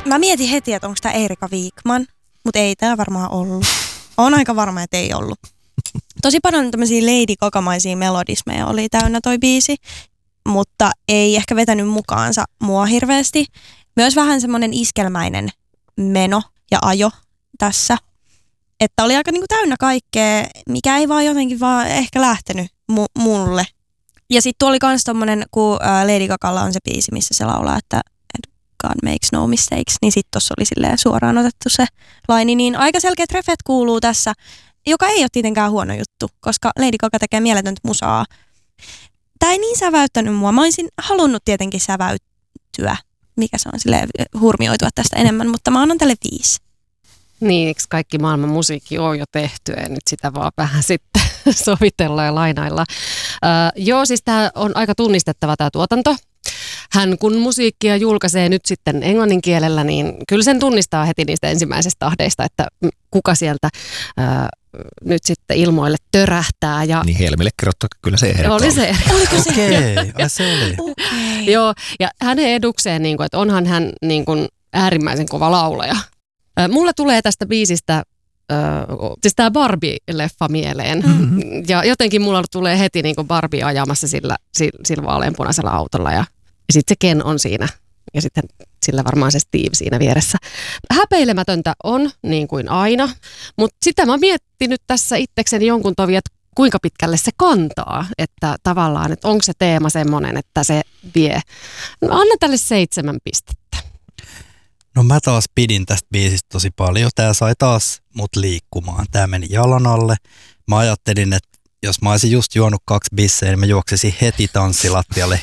Mä mietin heti, että onko tämä Erika Wikman, mutta ei tämä varmaan ollut. On aika varma, että ei ollut. Tosi paljon tämmöisiä Lady Gaga-maisia melodismeja oli täynnä toi biisi, mutta ei ehkä vetänyt mukaansa mua hirveästi. Myös vähän semmoinen iskelmäinen meno ja ajo tässä. Että oli aika niinku täynnä kaikkea, mikä ei vaan jotenkin vaan ehkä lähtenyt mulle. Ja sitten oli kans tommonen, kun Lady Gagalla on se biisi, missä se laulaa, että God makes no mistakes, niin sitten tossa oli silleen suoraan otettu se laini. Niin aika selkeät refet kuuluu tässä, joka ei ole tietenkään huono juttu, koska Lady Gaga tekee mieletöntä musaa. Tää ei niin säväyttänyt mua. Mä olisin halunnut tietenkin säväyttyä, mikä se on silleen hurmioitua tästä enemmän, mutta mä annan tälle 5. Niin, eikö kaikki maailman musiikki on jo tehty ja nyt sitä vaan vähän sitten sovitellaan ja lainaillaan. Joo, siis tämä on aika tunnistettava tämä tuotanto. Hän kun musiikkia julkaisee nyt sitten englannin kielellä, niin kyllä sen tunnistaa heti niistä ensimmäisestä tahdeista, että kuka sieltä nyt sitten ilmoille törähtää. Ja niin Helmille kerrottu, kyllä se Erika oli. Se Erika. Oliko se? Okei, se oli. Okay. Joo, ja hänen edukseen, niin kuin, että onhan hän niin kuin äärimmäisen kova laulaja. Mulla tulee tästä biisistä siis tämä Barbie-leffa mieleen. Mm-hmm. Ja jotenkin mulla tulee heti niin kuin Barbie ajamassa sillä vaaleanpunaisella autolla ja sitten se Ken on siinä ja sitten sillä varmaan se Steve siinä vieressä. Häpeilemätöntä on niin kuin aina, mutta sitä mä oon miettinyt tässä itsekseni jonkun tovin, että kuinka pitkälle se kantaa, että tavallaan, että onko se teema semmoinen, että se vie. No, anna tälle 7 pistettä. No mä taas pidin tästä biisistä tosi paljon. Tää sai taas mut liikkumaan. Tää meni jalan alle. Mä ajattelin, että jos mä olisin just juonut 2 bissejä, niin mä juoksisin heti tanssilattialle